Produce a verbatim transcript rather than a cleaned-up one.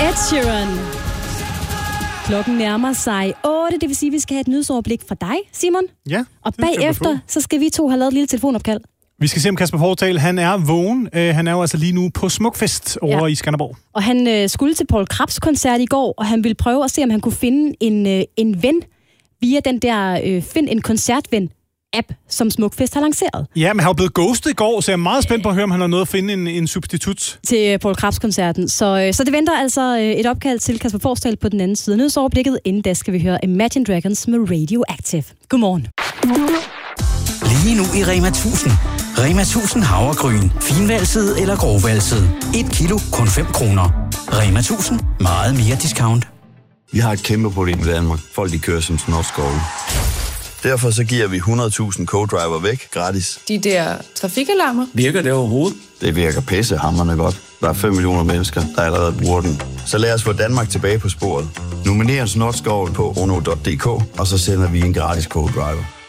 Ed Sheeran. Klokken nærmer sig otte, det vil sige, at vi skal have et nyhedsoverblik fra dig, Simon. Ja. Og bagefter, så skal vi to have lavet et lille telefonopkald. Vi skal se om Kasper Fortal, han er vågen. Uh, han er jo altså lige nu på Smukfest over ja. i Skanderborg. Og han øh, skulle til Poul Krebs koncert i går, og han ville prøve at se, om han kunne finde en, øh, en ven via den der øh, Find en koncertven app, som Smukfest har lanceret. Ja, men han er blevet ghostet i går, så jeg er meget spændt på at høre, om han har noget at finde en, en substitut. Til Poul Krebs-koncerten. Så, øh, så det venter altså øh, et opkald til Kasper Fortal på den anden side. Nyhedsoverblikket. Inden da skal vi høre Imagine Dragons med Radioactive. Godmorgen. Lige nu i Rema tusind. Rema tusind havregryn. Finvalset eller grovvalset. Et kilo, kun fem kroner. Rema tusind. Meget mere discount. Vi har et kæmpe problem i Danmark. Folk, de kører som snotskåle. Derfor så giver vi hundrede tusind co-driver væk gratis. De der trafikalarmer. Virker det overhovedet? Det virker pissehamrende godt. Der er fem millioner mennesker, der allerede bruger den. Så lad os få Danmark tilbage på sporet. Nominer en snotskål på ono punktum d k, og så sender vi en gratis co-driver.